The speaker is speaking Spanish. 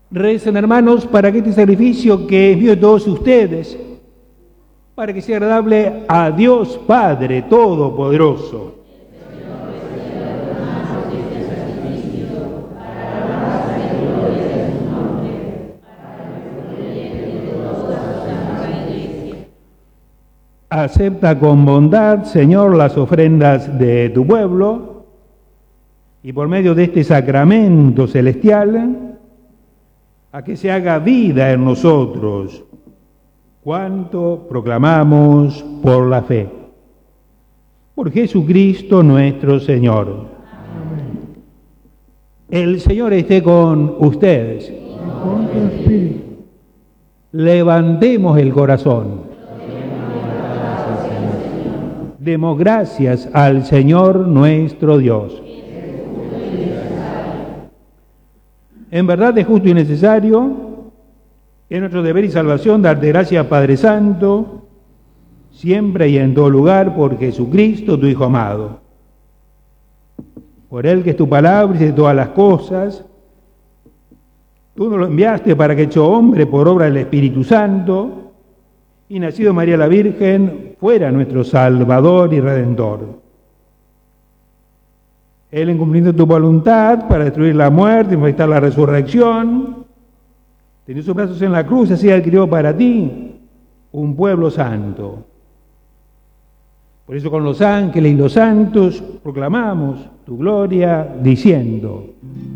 Recen, hermanos, para que este sacrificio que envío a todos ustedes, para que sea agradable a Dios Padre Todopoderoso. Acepta con bondad, Señor, las ofrendas de tu pueblo y por medio de este sacramento celestial, a que se haga vida en nosotros cuanto proclamamos por la fe. Por Jesucristo nuestro Señor. Amén. El Señor esté con ustedes. Y con tu espíritu. Levantemos el corazón. Demos gracias al Señor nuestro Dios. En verdad es justo y necesario, es nuestro deber y salvación darte gracias, Padre Santo, siempre y en todo lugar, por Jesucristo, tu Hijo amado. Por Él, que es tu palabra y de todas las cosas, tú nos lo enviaste para que, hecho hombre por obra del Espíritu Santo, y nacido María la Virgen, fuera nuestro Salvador y Redentor. Él, en cumpliendo tu voluntad para destruir la muerte y manifestar la resurrección, tenía sus brazos en la cruz, así adquirió para ti un pueblo santo. Por eso con los ángeles y los santos proclamamos tu gloria diciendo: